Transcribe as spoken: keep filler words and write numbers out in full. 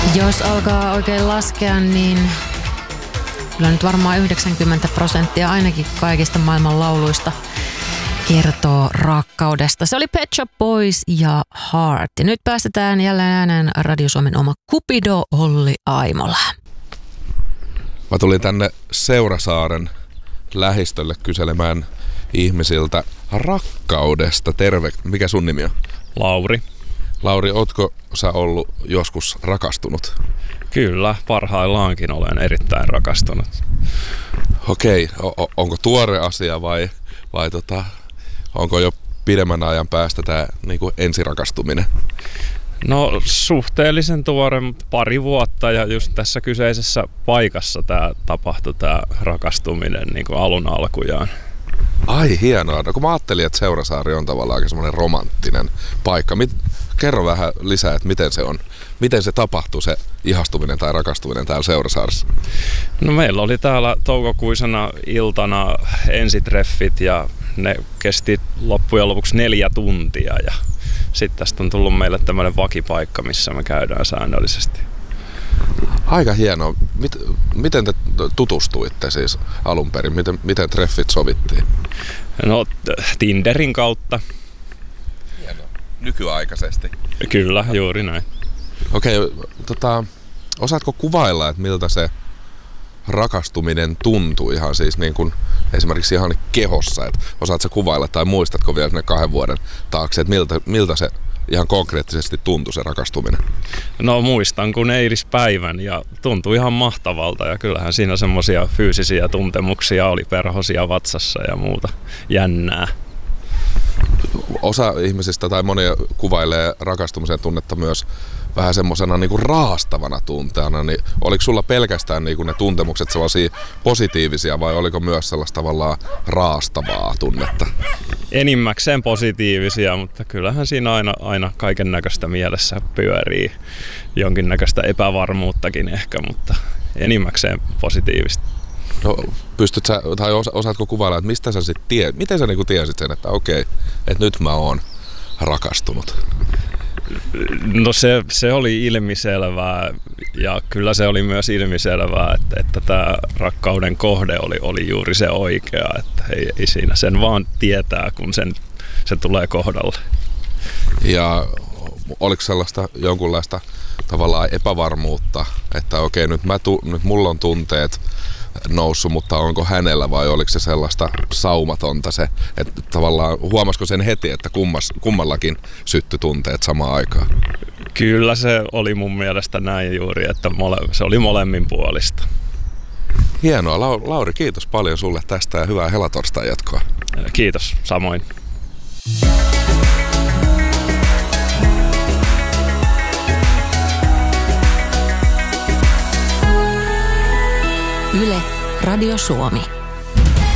Jos alkaa oikein laskea, niin kyllä nyt varmaan yhdeksänkymmentä prosenttia ainakin kaikista maailman lauluista kertoo rakkaudesta. Se oli Pet Shop Boys ja Heart. Ja nyt päästetään jälleen ääneen Radio Suomen oma Cupido Olli Aimola. Mä tulin tänne Seurasaaren lähistölle kyselemään ihmisiltä rakkaudesta. Terve. Mikä sun nimi on? Lauri. Lauri, ootko sä ollut joskus rakastunut? Kyllä, parhaillaankin olen erittäin rakastunut. Okei, o- onko tuore asia vai, vai tota, onko jo pidemmän ajan päästä tää niinku ensirakastuminen? No suhteellisen tuore, pari vuotta ja just tässä kyseisessä paikassa tää tapahtui tää rakastuminen niin kuin alun alkujaan. Ai hienoa. No kun mä ajattelin, että Seurasaari on tavallaan aika semmoinen romanttinen paikka. Mit, kerro vähän lisää, että miten se on. Miten se tapahtuu, se ihastuminen tai rakastuminen täällä Seurasaaressa? No meillä oli täällä toukokuisena iltana ensitreffit ja ne kesti loppujen lopuksi neljä tuntia. Ja sitten tästä on tullut meille tämmöinen vakipaikka, missä me käydään säännöllisesti. Aika hienoa. Mit, miten te tutustuitte siis alun perin? Miten, miten treffit sovittiin? No Tinderin kautta. Hienoa. Nykyaikaisesti. Kyllä, juuri näin. Okei, okay, tota, osaatko kuvailla, että miltä se rakastuminen tuntuu ihan siis niin kuin esimerkiksi ihan kehossa? Että osaatko kuvailla tai muistatko vielä ne kahden vuoden taakse, että miltä, miltä se ihan konkreettisesti tuntui se rakastuminen? No muistan kun eilispäivän ja tuntui ihan mahtavalta ja kyllähän siinä semmoisia fyysisiä tuntemuksia oli, perhosia vatsassa ja muuta jännää. Osa ihmisistä tai monia kuvailee rakastumisen tunnetta myös vähän semmosena niinku raastavana tunteena, niin oliko sulla pelkästään niinku ne tuntemukset sellaisia positiivisia vai oliko myös sellaista tavallaan raastavaa tunnetta? Enimmäkseen positiivisia, mutta kyllähän siinä aina, aina kaiken näköistä mielessä pyörii. Jonkinnäköistä epävarmuuttakin ehkä, mutta enimmäkseen positiivista. No, pystyt sä, tai osaatko kuvailla, että mistä sä sit tie, miten sä niinku tiesit sen, että okei, että nyt mä oon rakastunut? No se, se oli ilmiselvää ja kyllä se oli myös ilmiselvää, että, että tämä rakkauden kohde oli, oli juuri se oikea, että ei, ei siinä sen vaan tietää, kun sen, se tulee kohdalle. Ja oliko sellaista jonkunlaista tavallaan epävarmuutta, että okei, nyt, mä tu, nyt mulla on tunteet noussut, mutta onko hänellä vai oliko se sellaista saumatonta se, että tavallaan huomasiko sen heti, että kummas, kummallakin syttyi tunteet samaan aikaan? Kyllä se oli mun mielestä näin juuri, että mole, se oli molemmin puolista. Hienoa. Lauri, kiitos paljon sulle tästä ja hyvää helatorstain jatkoa. Kiitos, samoin. Yle, Radio Suomi.